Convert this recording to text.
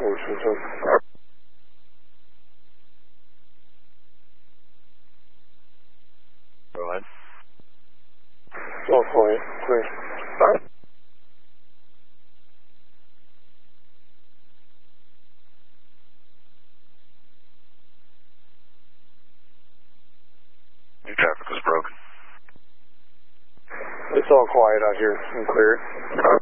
Washington. Go ahead. It's all quiet. Clear. Your traffic was broken. It's all quiet out here and clear.